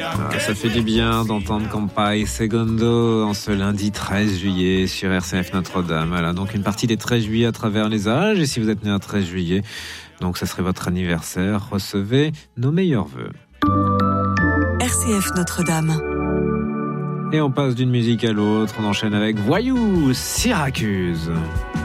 Ça fait du bien d'entendre Campai Segundo en ce lundi 13 juillet sur RCF Notre-Dame. Voilà, donc une partie des 13 juillet à travers les âges. Et si vous êtes né un 13 juillet, donc ça serait votre anniversaire, recevez nos meilleurs vœux. RCF Notre-Dame. Et on passe d'une musique à l'autre, on enchaîne avec Voyou, Syracuse.